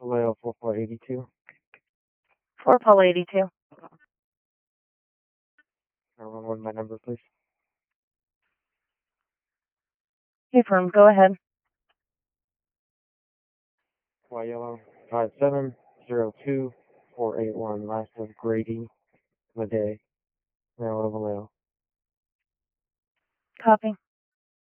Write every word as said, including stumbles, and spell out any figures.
Vallejo four four eighty-two. four Paul eighty-two. nine one one, my number, please. Hey, firm, go ahead. Y yellow five seven zero two four eight one. Last of Grady Madej. Maryland, Vallejo. Copy.